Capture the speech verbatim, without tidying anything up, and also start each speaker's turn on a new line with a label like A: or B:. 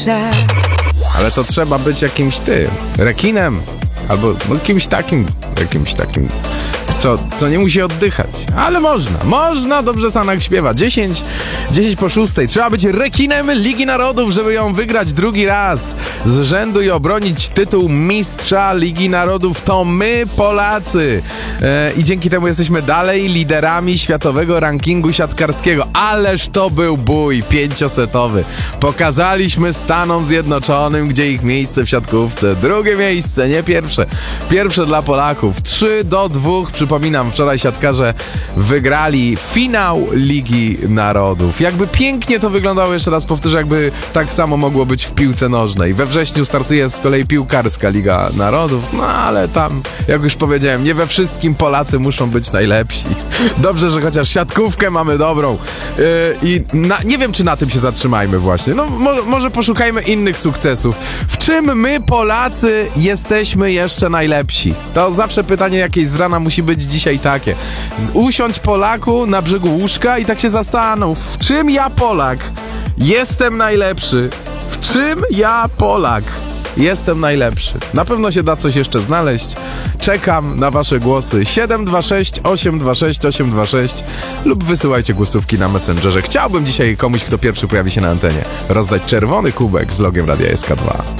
A: myślę.
B: Ale to trzeba być jakimś tym, rekinem, albo no, kimś takim, jakimś takim, co, co nie musi oddychać. Ale można, można, dobrze Sanak śpiewa. dziesięć, dziesięć po szóstej. Trzeba być rekinem Ligi Narodów, żeby ją wygrać drugi raz z rzędu i obronić tytuł mistrza Ligi Narodów. To my, Polacy. E, I dzięki temu jesteśmy dalej liderami światowego rankingu siatkarskiego. Ależ to był bój pięciosetowy. Pokazaliśmy Stanom Zjednoczonym, gdzie ich miejsce w siatkówce. Drugie miejsce, nie pierwsze. Pierwsze dla Polaków. trzy do dwóch. Przypominam, wczoraj siatkarze wygrali finał Ligi Narodów. Jakby pięknie to wyglądało, jeszcze raz powtórzę, jakby tak samo mogło być w piłce nożnej. We wrześniu startuje z kolei piłkarska Liga Narodów, no ale tam, jak już powiedziałem, nie we wszystkim Polacy muszą być najlepsi. Dobrze, że chociaż siatkówkę mamy dobrą. Yy, I na, nie wiem, czy na tym się zatrzymajmy właśnie. No może, może poszukajmy innych sukcesów. W czym my, Polacy, jesteśmy jeszcze najlepsi? To zawsze pytanie jakieś z rana musi być dzisiaj takie. Usiądź, Polaku, na brzegu łóżka i tak się zastanów, w czym ja, Polak, jestem najlepszy? W czym ja, Polak, jestem najlepszy? Na pewno się da coś jeszcze znaleźć. Czekam na wasze głosy. siedem dwa sześć osiem dwa sześć osiem dwa sześć lub wysyłajcie głosówki na Messengerze. Chciałbym dzisiaj komuś, kto pierwszy pojawi się na antenie, rozdać czerwony kubek z logiem Radia S K dwa.